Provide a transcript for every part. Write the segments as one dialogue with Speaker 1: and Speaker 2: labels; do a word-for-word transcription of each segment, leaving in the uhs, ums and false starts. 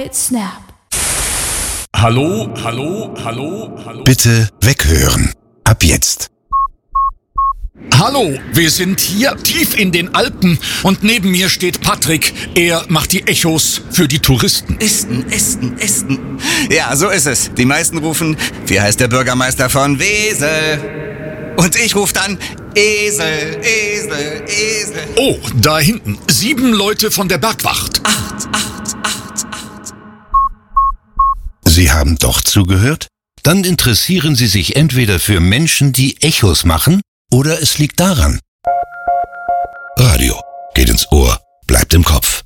Speaker 1: Snap.
Speaker 2: Hallo, hallo, hallo, hallo.
Speaker 3: Bitte weghören. Ab jetzt.
Speaker 2: Hallo, wir sind hier tief in den Alpen und neben mir steht Patrick. Er macht die Echos für die Touristen.
Speaker 4: Esten, Esten, Esten. Ja, so ist es. Die meisten rufen, wie heißt der Bürgermeister von Wesel? Und ich rufe dann, Esel, Esel, Esel.
Speaker 2: Oh, da hinten. Sieben Leute von der Bergwacht.
Speaker 4: Acht, acht, acht, acht.
Speaker 3: Sie haben doch zugehört? Dann interessieren Sie sich entweder für Menschen, die Echos machen, oder es liegt daran. Radio geht ins Ohr, bleibt im Kopf.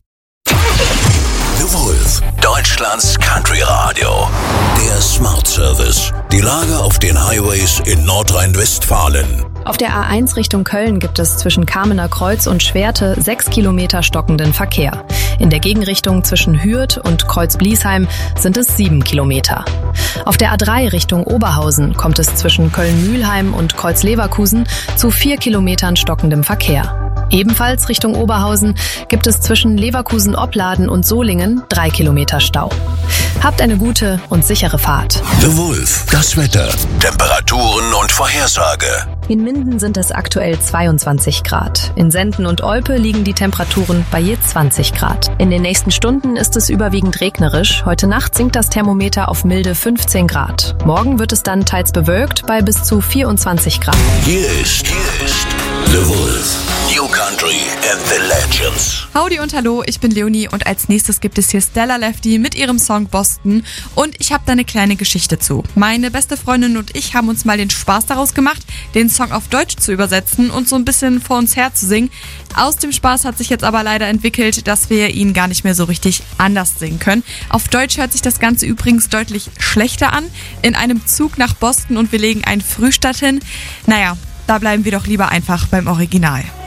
Speaker 5: The Wolf, Deutschlands Country Radio. Der Smart Service. Die Lage auf den Highways in Nordrhein-Westfalen.
Speaker 6: Auf der A eins Richtung Köln gibt es zwischen Kamener Kreuz und Schwerte sechs Kilometer stockenden Verkehr. In der Gegenrichtung zwischen Hürth und Kreuz-Bliesheim sind es sieben Kilometer. Auf der A drei Richtung Oberhausen kommt es zwischen Köln-Mühlheim und Kreuz-Leverkusen zu vier Kilometern stockendem Verkehr. Ebenfalls Richtung Oberhausen gibt es zwischen Leverkusen-Opladen und Solingen drei Kilometer Stau. Habt eine gute und sichere Fahrt.
Speaker 5: The Wolf, das Wetter, Temperaturen und Vorhersage.
Speaker 6: In Minden sind es aktuell zweiundzwanzig Grad. In Senden und Olpe liegen die Temperaturen bei je zwanzig Grad. In den nächsten Stunden ist es überwiegend regnerisch. Heute Nacht sinkt das Thermometer auf milde fünfzehn Grad. Morgen wird es dann teils bewölkt bei bis zu vierundzwanzig Grad.
Speaker 5: Hier ist, hier ist The Wolf. New Country and the Legends.
Speaker 7: Howdy und hallo, ich bin Leonie und als nächstes gibt es hier Stella Lefty mit ihrem Song Boston und ich habe da eine kleine Geschichte zu. Meine beste Freundin und ich haben uns mal den Spaß daraus gemacht, den Song auf Deutsch zu übersetzen und so ein bisschen vor uns her zu singen. Aus dem Spaß hat sich jetzt aber leider entwickelt, dass wir ihn gar nicht mehr so richtig anders singen können. Auf Deutsch hört sich das Ganze übrigens deutlich schlechter an. In einem Zug nach Boston und wir legen einen Frühstart hin. Naja, da bleiben wir doch lieber einfach beim Original.